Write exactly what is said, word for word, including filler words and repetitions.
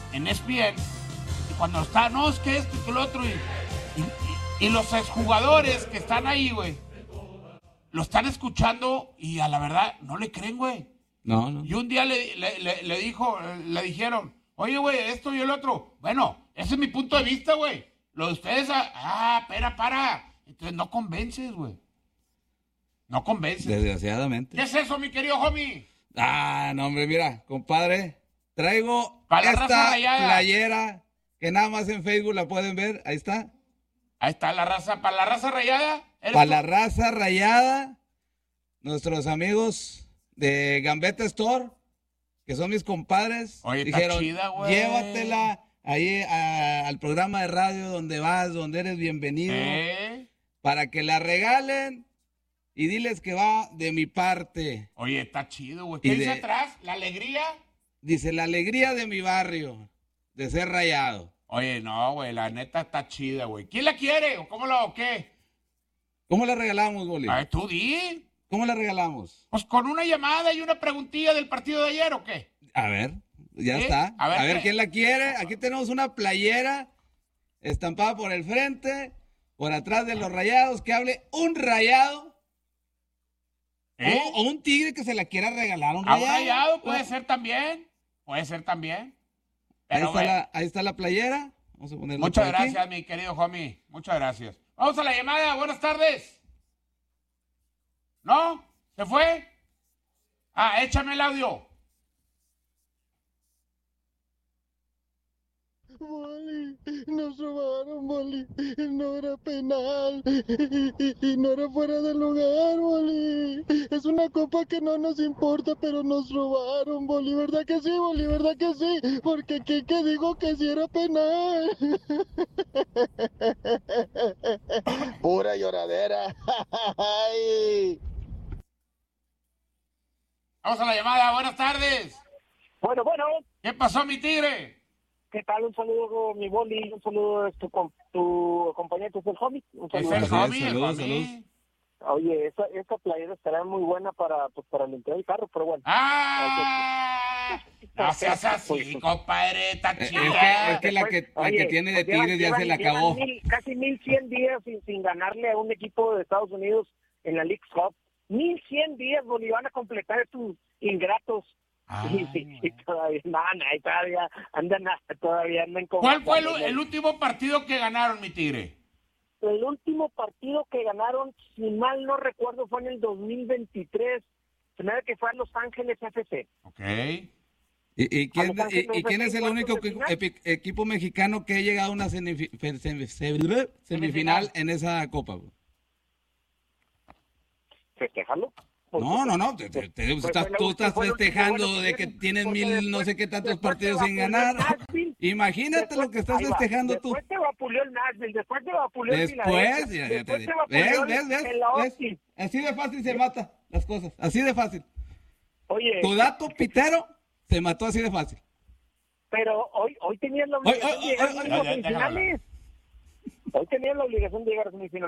en E S P N, y cuando está, no, es que esto y que lo otro, y, y, y los exjugadores que están ahí, güey, lo están escuchando y a la verdad no le creen, güey. No, no. Y un día le, le, le, le dijo, le dijeron, oye, güey, esto y el otro. Bueno, ese es mi punto de vista, güey. Lo de ustedes, ah, ah, espera, para. Entonces no convences, güey. No convences. Desgraciadamente. ¿Qué es eso, mi querido homie? Ah, no, hombre, mira, compadre, traigo Para la esta raza rayada. playera que nada más en Facebook la pueden ver. Ahí está. Ahí está la raza. ¿Para la raza rayada? Para la raza rayada, nuestros amigos de Gambetta Store, que son mis compadres, Oye, dijeron, está chida, güey. llévatela ahí a- al programa de radio donde vas, donde eres bienvenido, ¿Eh? para que la regalen y diles que va de mi parte. Oye, está chido, güey. Y ¿Qué dice de- atrás? ¿La alegría? Dice, la alegría de mi barrio, de ser rayado. Oye, no, güey, la neta está chida, güey. ¿Quién la quiere o cómo la o qué? ¿Cómo la regalamos, Boli? A ver, tú di. ¿Cómo la regalamos? Pues con una llamada y una preguntilla del partido de ayer, ¿o qué? A ver, ya ¿Sí? está. A A ver ver, qué- quién la quiere. Aquí tenemos una playera estampada por el frente, por atrás de los rayados, que hable un rayado. ¿Eh? O, o un tigre que se la quiera regalar a un A un rayado. rayado puede ser también. Puede ser también. Ahí Pero, está, güey, la, ahí está la playera. Vamos a ponerla muchas por aquí. gracias, mi querido homie. Muchas gracias. Vamos a la llamada. Buenas tardes. ¿No? ¿Se fue? Ah, échame el audio. Boli, nos robaron, Boli, no era penal y, y no era fuera de lugar, Boli. Es una copa que no nos importa, pero nos robaron, Boli, ¿verdad que sí, Boli? ¿Verdad que sí? Porque Kike dijo que sí era penal. Pura lloradera. Ay. Vamos a la llamada. Buenas tardes. Bueno, bueno, ¿Qué pasó, mi tigre? ¿qué tal? Un saludo, mi Boli, un saludo a tu, com- tu compañero, tu el homie. Un Es saludo. el Así es, homie, el saludos, homie. saludos. Oye, esta, esta playera estará muy buena para, pues, para limpiar el carro, pero bueno. ¡Ah! No seas así, Pues, compadre. Está Eh, Es chida. que, es que la que, la Oye, que tiene de pues llevan- tigres ya llevan- se la llevan acabó. mil- casi mil cien días sin, sin ganarle a un equipo de Estados Unidos en la League Cup. mil cien días, Boli, van a completar estos ingratos. Ay, y, y- y todavía, no, no, y todavía andan, todavía andan como... ¿Cuál fue el, el último partido que ganaron, mi tigre? El último partido que ganaron, si mal no recuerdo, fue en el dos mil veintitrés. Se me da que fue a Los Ángeles F C. Ok. ¿Y, y quién, A Los Ángeles y- y quién es el cuartos único de que- final. epi- equipo mexicano que ha llegado a una semifi- fe- semi- semi- semifinal en esa copa? Bro? ¿Festejarlo? No, no, no, te- te- te- estás- tú estás festejando de que tienen mil no sé qué tantos partidos sin ganar. Imagínate lo que estás festejando tú. Después te vapuleó el Nashville, después te vapuleó el Después, Filadelfia, ya, ya te después digo. te vapuleó ¿Ves, el- ves, ves? el ¿Ves? Austin. Así de fácil se mata las cosas, así de fácil. Oye, Tu dato pitero se mató así de fácil. pero hoy hoy tenías la Hoy, obligación hoy, de llegar hoy, a hoy, las hoy, semifinales. Hoy tenías la obligación de llegar a semifinales.